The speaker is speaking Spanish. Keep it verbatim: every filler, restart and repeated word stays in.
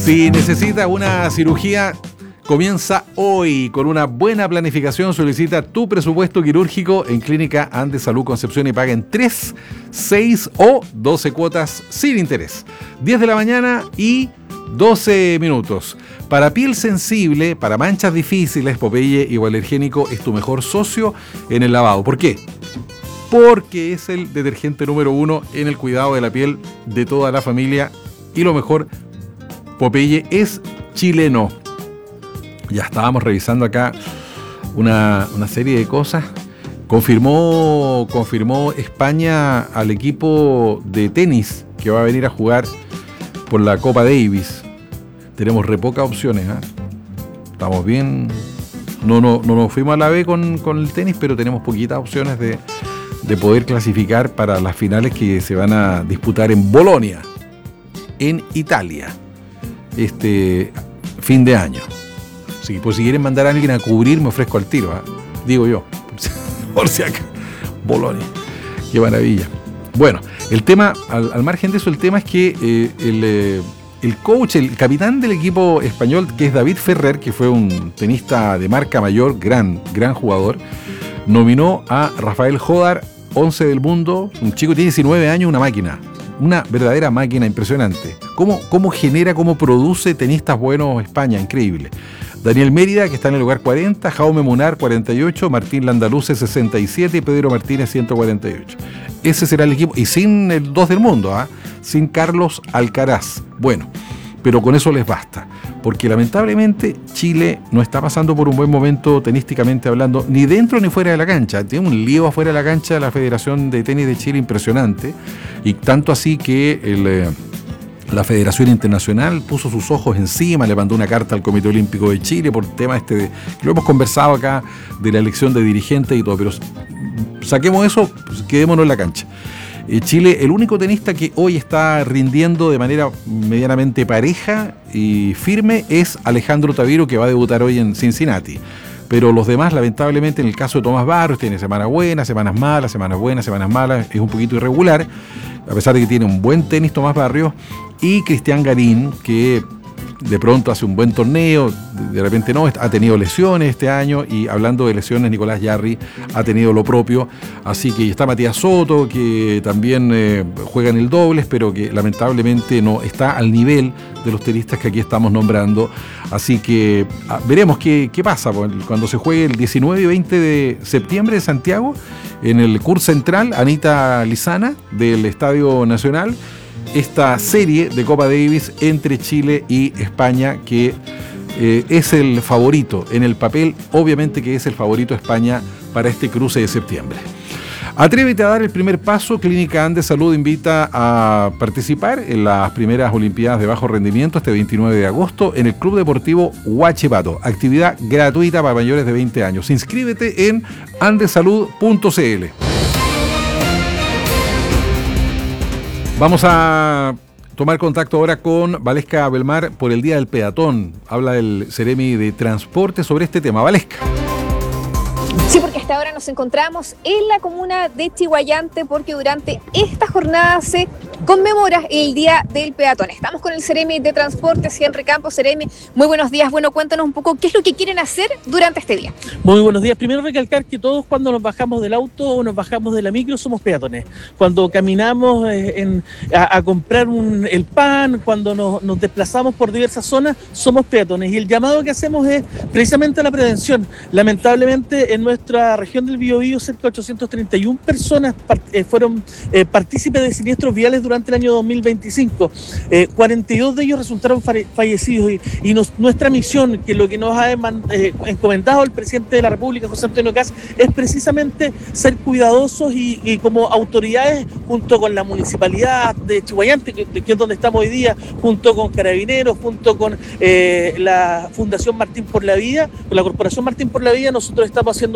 Si necesita una cirugía, comienza hoy. Con una buena planificación solicita tu presupuesto quirúrgico en Clínica Andes Salud Concepción y paga en tres, seis o doce cuotas sin interés. diez de la mañana y doce minutos. Para piel sensible, para manchas difíciles, Popeye Hipoalergénico es tu mejor socio en el lavado. ¿Por qué? Porque es el detergente número uno en el cuidado de la piel de toda la familia. Y lo mejor, Popeye es chileno. Ya estábamos revisando acá una, una serie de cosas. Confirmó, confirmó España al equipo de tenis que va a venir a jugar por la Copa Davis. Tenemos re pocas opciones, ¿eh? Estamos bien. No, no, no nos fuimos a la B con, con el tenis, pero tenemos poquitas opciones de, de poder clasificar para las finales que se van a disputar en Bolonia, en Italia, este fin de año. Así que pues, si quieren mandar a alguien a cubrir, me ofrezco al tiro, ¿eh? Digo yo, por si acá. Bolonia, qué maravilla. Bueno, el tema, al, al margen de eso, el tema es que eh, el, eh, el coach, el capitán del equipo español, que es David Ferrer, que fue un tenista de marca mayor, gran, gran jugador, nominó a Rafael Jodar, once del mundo, un chico que tiene diecinueve años, una máquina, una verdadera máquina impresionante. ¿Cómo, cómo genera, cómo produce tenistas buenos España? Increíble. Daniel Mérida, que está en el lugar cuarenta, Jaume Munar, cuarenta y ocho, Martín Landaluce, sesenta y siete y Pedro Martínez, ciento cuarenta y ocho. Ese será el equipo, y sin el dos del mundo, ¿eh? Sin Carlos Alcaraz. Bueno, pero con eso les basta, porque lamentablemente Chile no está pasando por un buen momento tenísticamente hablando, ni dentro ni fuera de la cancha. Tiene un lío afuera de la cancha la Federación de Tenis de Chile impresionante, y tanto así que el... Eh, La Federación Internacional puso sus ojos encima, le mandó una carta al Comité Olímpico de Chile por el tema este de, lo hemos conversado acá, de la elección de dirigentes y todo, pero saquemos eso, pues, quedémonos en la cancha. Eh, Chile, el único tenista que hoy está rindiendo de manera medianamente pareja y firme es Alejandro Taviro, que va a debutar hoy en Cincinnati. Pero los demás, lamentablemente, en el caso de Tomás Barrios, tiene semanas buenas, semanas malas, semanas buenas, semanas malas, es un poquito irregular, a pesar de que tiene un buen tenis Tomás Barrios, y Cristian Garín, que de pronto hace un buen torneo, de repente no, ha tenido lesiones este año, y hablando de lesiones, Nicolás Yarri ha tenido lo propio, así que está Matías Soto, que también eh, juega en el dobles, pero que lamentablemente no está al nivel de los tenistas que aquí estamos nombrando, así que ah, veremos qué, qué pasa cuando se juegue el diecinueve y veinte de septiembre en Santiago, en el C U R Central, Anita Lizana, del Estadio Nacional, esta serie de Copa Davis entre Chile y España, que eh, es el favorito en el papel, obviamente que es el favorito España para este cruce de septiembre. Atrévete a dar el primer paso. Clínica Andes Salud invita a participar en las primeras Olimpiadas de Bajo Rendimiento este veintinueve de agosto en el Club Deportivo Huachipato. Actividad gratuita para mayores de veinte años. Inscríbete en andesalud punto c l. Vamos a tomar contacto ahora con Valesca Belmar por el Día del Peatón. Habla el Seremi de Transporte sobre este tema. Valesca. Sí, porque hasta ahora nos encontramos en la comuna de Chiguayante, porque durante esta jornada se conmemora el Día del Peatón. Estamos con el Seremi de Transportes, Henry Campos. Seremi, muy buenos días. Bueno, cuéntanos un poco qué es lo que quieren hacer durante este día. Muy buenos días. Primero recalcar que todos, cuando nos bajamos del auto o nos bajamos de la micro, somos peatones. Cuando caminamos eh, en, a, a comprar un, el pan, cuando nos, nos desplazamos por diversas zonas, somos peatones. Y el llamado que hacemos es precisamente a la prevención. Lamentablemente, en nuestra región del Biobío, cerca de ochocientas treinta y una personas part, eh, fueron eh, partícipes de siniestros viales durante el año dos mil veinticinco. Eh, cuarenta y dos de ellos resultaron fallecidos, y, y nos, nuestra misión, que lo que nos ha eh, encomendado el presidente de la República, José Antonio Kast, es precisamente ser cuidadosos y, y como autoridades, junto con la municipalidad de Chiguayante, que, que es donde estamos hoy día, junto con Carabineros, junto con eh, la Fundación Martín por la Vida, con la Corporación Martín por la Vida, nosotros estamos haciendo